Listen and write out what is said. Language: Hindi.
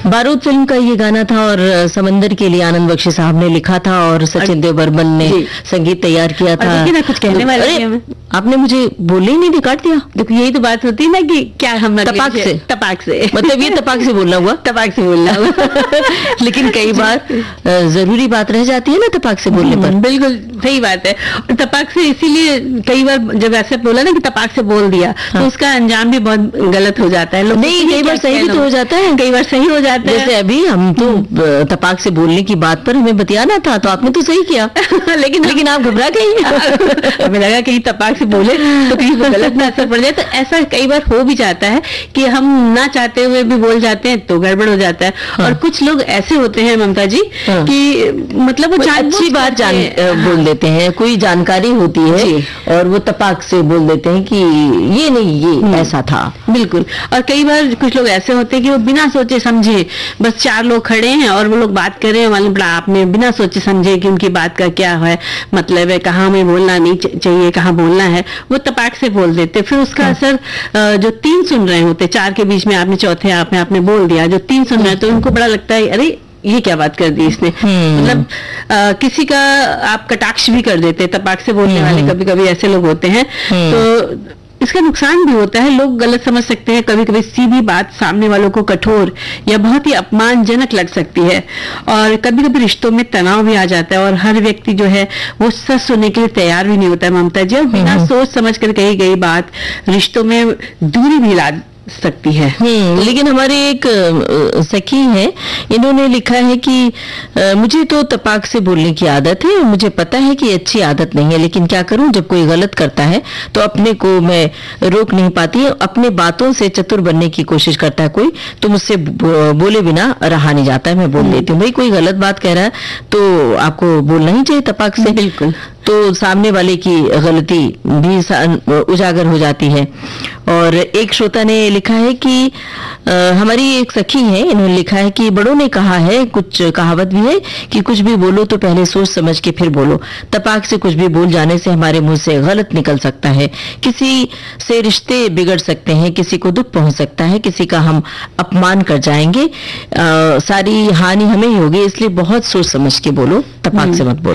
बारूद फिल्म का ये गाना था और समंदर के लिए आनंद बख्शी साहब ने लिखा था और सचिन देव बर्मन ने संगीत तैयार किया था। ना कुछ कहने वाले अरे आपने मुझे बोले ही नहीं दी, काट दिया। देखो यही तो बात होती है ना कि क्या हम तपाक से मतलब ये तपाक से बोलना हुआ, तपाक से बोलना हुआ। लेकिन कई बार जरूरी बात रह जाती है ना तपाक से बोलने पर। बिल्कुल सही बात है। और तपाक से इसीलिए कई बार जब ऐसे बोला ना कि तपाक से बोल दिया तो उसका अंजाम भी बहुत गलत हो जाता है। लोग नहीं, कई बार सही भी तो हो जाता है, कई बार सही हो जाता है। जैसे अभी हम तो तपाक से बोलने की बात पर हमें बतियाना था तो आपने तो सही किया लेकिन आप घबरा गई। हमें लगा कहीं तपाक से बोले तो कहीं गलत ना असर पड़ जाए। तो ऐसा कई बार हो भी जाता है कि हम ना चाहते हुए भी बोल जाते हैं तो गड़बड़ हो जाता है। और कुछ लोग ऐसे होते हैं ममता जी कि मतलब वो अच्छी बात बोल देते हैं, कोई जानकारी होती है और वो तपाक से बोल देते हैं कि ये नहीं, ये ऐसा था। बिल्कुल। और कई बार कुछ लोग ऐसे होते हैं कि वो बिना सोचे समझे, बस चार लोग खड़े हैं और वो लोग बात कर रहे हैं, मतलब आपने बिना सोचे समझे कि उनकी बात का क्या है मतलब है, कहाँ हमें बोलना नहीं चाहिए, कहाँ बोलना है, वो तपाक से बोल देते। फिर उसका असर जो तीन सुन रहे होते, चार के बीच में आपने चौथे आपने बोल दिया, जो तीन सुन रहे हैं तो उनको बड़ा लगता है अरे ये क्या बात कर दी इसने। मतलब किसी का आप कटाक्ष भी कर देते, तपाक से बोलने वाले कभी कभी ऐसे लोग होते हैं। तो इसका नुकसान भी होता है, लोग गलत समझ सकते हैं। कभी कभी सीधी बात सामने वालों को कठोर या बहुत ही अपमानजनक लग सकती है और कभी कभी रिश्तों में तनाव भी आ जाता है और हर व्यक्ति जो है वो सच सुनने के लिए तैयार भी नहीं होता है ममता जी। और बिना सोच समझ कर कही गई बात रिश्तों में दूरी भी ला सकती है। लेकिन हमारे एक सखी है, इन्होंने लिखा है कि मुझे तो तपाक से बोलने की आदत है और मुझे पता है कि ये अच्छी आदत नहीं है, लेकिन क्या करूं, जब कोई गलत करता है तो अपने को मैं रोक नहीं पाती। अपने बातों से चतुर बनने की कोशिश करता है कोई तो मुझसे बोले बिना रहा नहीं जाता है, मैं बोल देती हूँ। भाई कोई गलत बात कह रहा है तो आपको बोलना ही चाहिए तपाक से। बिल्कुल। तो सामने वाले की गलती भी उजागर हो जाती है। और एक श्रोता ने लिखा है कि हमारी एक सखी है, इन्होंने लिखा है कि बड़ों ने कहा है, कुछ कहावत भी है कि कुछ भी बोलो तो पहले सोच समझ के फिर बोलो। तपाक से कुछ भी बोल जाने से हमारे मुंह से गलत निकल सकता है, किसी से रिश्ते बिगड़ सकते हैं, किसी को दुख पहुंच सकता है, किसी का हम अपमान कर जाएंगे, सारी हानि हमें ही होगी। इसलिए बहुत सोच समझ के बोलो, तपाक से मत बोलो।